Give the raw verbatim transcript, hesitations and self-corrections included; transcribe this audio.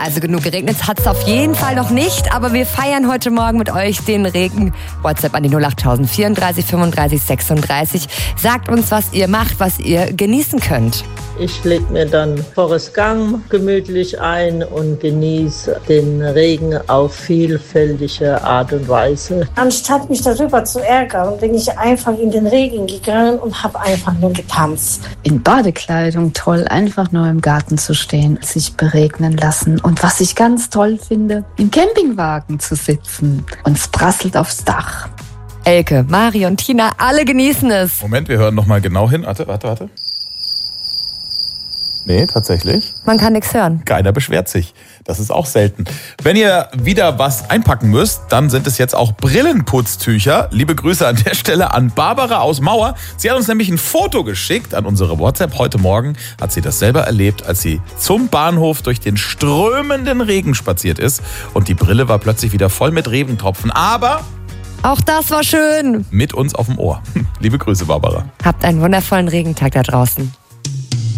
Also genug geregnet hat es auf jeden Fall noch nicht, aber wir feiern heute Morgen mit euch den Regen. WhatsApp an die null acht tausend vierunddreißig fünfunddreißig sechsunddreißig. Sagt uns, was ihr macht, was ihr genießen könnt. Ich lege mir dann Forrest Gump gemütlich ein und genieße den Regen auf vielfältige Art und Weise. Anstatt mich darüber zu ärgern, bin ich einfach in den Regen gegangen und habe einfach nur getanzt. In Badekleidung toll, einfach nur im Garten zu stehen, sich beregnen lassen. Und was ich ganz toll finde, im Campingwagen zu sitzen und es prasselt aufs Dach. Elke, Mari und Tina, alle genießen es. Moment, wir hören nochmal genau hin. Warte, warte, warte. Nee, tatsächlich. Man kann nichts hören. Keiner beschwert sich. Das ist auch selten. Wenn ihr wieder was einpacken müsst, dann sind es jetzt auch Brillenputztücher. Liebe Grüße an der Stelle an Barbara aus Mauer. Sie hat uns nämlich ein Foto geschickt an unsere WhatsApp. Heute Morgen hat sie das selber erlebt, als sie zum Bahnhof durch den strömenden Regen spaziert ist. Und die Brille war plötzlich wieder voll mit Regentropfen. Aber auch das war schön. Mit uns auf dem Ohr. Liebe Grüße, Barbara. Habt einen wundervollen Regentag da draußen.